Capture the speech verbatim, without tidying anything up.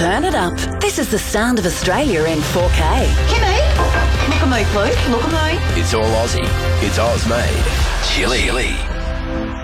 Turn it up. This is the sound of Australia in four K. Kimmy, look at me, please. Look at me. It's all Aussie. It's Oz made. Chili.